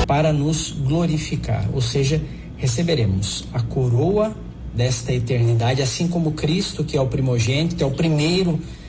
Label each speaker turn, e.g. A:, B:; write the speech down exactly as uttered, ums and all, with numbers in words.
A: para nos glorificar, ou seja, receberemos a coroa desta eternidade, assim como Cristo, que é o primogênito, é o primeiro